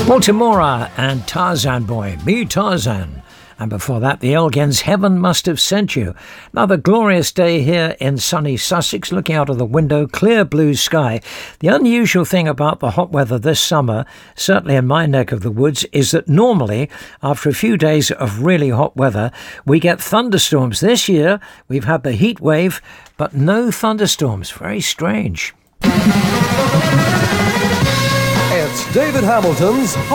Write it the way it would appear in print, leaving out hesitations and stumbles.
Baltimora and Tarzan Boy, me Tarzan. And before that, the Elgins, Heaven Must Have Sent You. Another glorious day here in sunny Sussex, looking out of the window, clear blue sky. The unusual thing about the hot weather this summer, certainly in my neck of the woods, is that normally, after a few days of really hot weather, we get thunderstorms. This year, we've had the heat wave, but no thunderstorms. Very strange. It's David Hamilton's